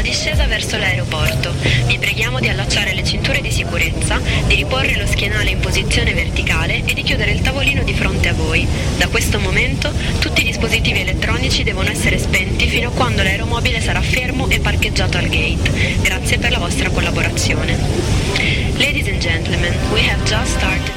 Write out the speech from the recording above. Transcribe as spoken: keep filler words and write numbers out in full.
discesa verso l'aeroporto. Vi preghiamo di allacciare le cinture di sicurezza, di riporre lo schienale in posizione verticale e di chiudere il tavolino di fronte a voi. Da questo momento tutti i dispositivi elettronici devono essere spenti fino a quando l'aeromobile sarà fermo e parcheggiato al gate. Grazie per la vostra collaborazione. Ladies and gentlemen, we have just started